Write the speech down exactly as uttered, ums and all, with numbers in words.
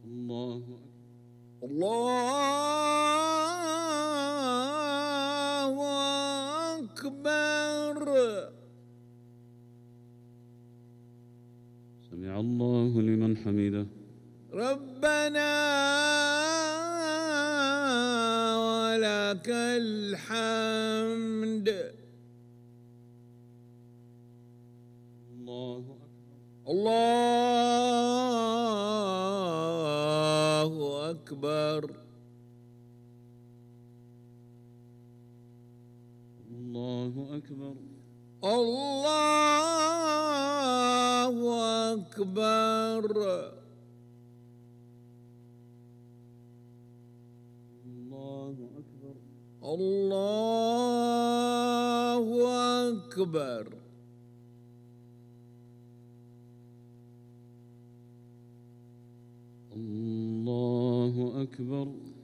الله الله أكبر. سمع الله لمن حمده. ربنا ولك الحمد. الله أكبر. الله أكبر. الله أكبر. الله أكبر. الله أكبر. الله أكبر. الله أكبر.